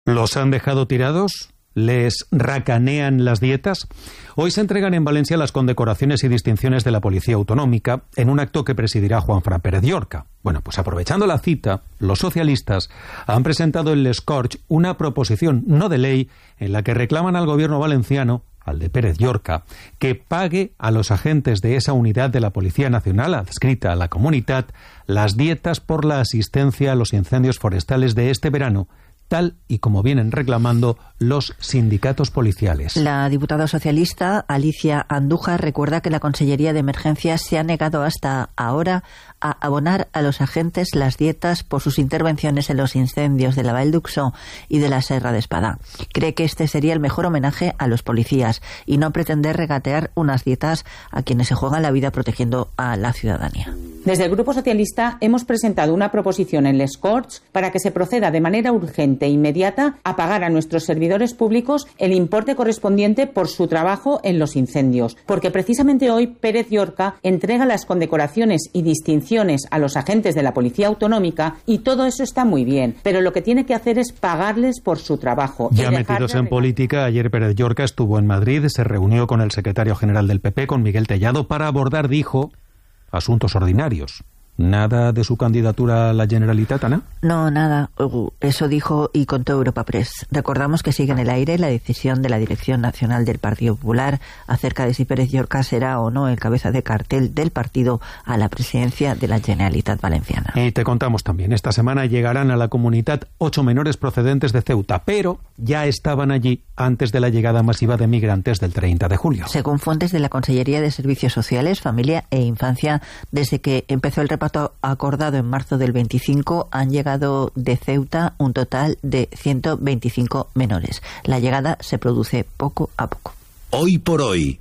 ¿Los han dejado tirados? ¿Les racanean las dietas? Hoy se entregan en Valencia las condecoraciones y distinciones de la Policía Autonómica en un acto que presidirá Juanfran Pérez Llorca. Bueno, pues aprovechando la cita, los socialistas han presentado en Les Corts una proposición no de ley en la que reclaman al gobierno valenciano, al de Pérez Llorca, que pague a los agentes de esa unidad de la Policía Nacional adscrita a la Comunitat las dietas por la asistencia a los incendios forestales de este verano, tal y como vienen reclamando los sindicatos policiales. La diputada socialista Alicia Andújar recuerda que la Consellería de Emergencias se ha negado hasta ahora a abonar a los agentes las dietas por sus intervenciones en los incendios de la Vall d'Uixó y de la Serra de Espadà. Cree que este sería el mejor homenaje a los policías y no pretender regatear unas dietas a quienes se juegan la vida protegiendo a la ciudadanía. Desde el Grupo Socialista hemos presentado una proposición en Les Corts para que se proceda de manera urgente e inmediata a pagar a nuestros servidores públicos el importe correspondiente por su trabajo en los incendios, porque precisamente hoy Pérez Llorca entrega las condecoraciones y distinciones a los agentes de la Policía Autonómica y todo eso está muy bien, pero lo que tiene que hacer es pagarles por su trabajo. Ya metidos en política, ayer Pérez Llorca estuvo en Madrid, se reunió con el secretario general del PP, con Miguel Tellado, para abordar, dijo, asuntos ordinarios. ¿Nada de su candidatura a la Generalitat, Ana? No, nada. Eso dijo y contó Europa Press. Recordamos que sigue en el aire la decisión de la Dirección Nacional del Partido Popular acerca de si Pérez Llorca será o no el cabeza de cartel del partido a la presidencia de la Generalitat Valenciana. Y te contamos también, esta semana llegarán a la Comunitat 8 menores procedentes de Ceuta, pero ya estaban allí antes de la llegada masiva de migrantes del 30 de julio. Según fuentes de la Consellería de Servicios Sociales, Familia e Infancia, desde que empezó el reparto acordado en marzo del 25, han llegado de Ceuta un total de 125 menores. La llegada se produce poco a poco. Hoy por hoy.